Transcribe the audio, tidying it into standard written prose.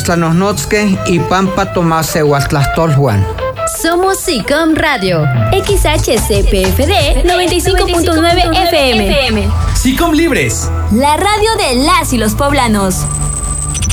Tlaxtlanosnotzque y Pampa Tomase Huastlastolhuan. Somos SICOM Radio, XHCPFD 95.9 FM. SICOM Libres, la radio de las y los poblanos.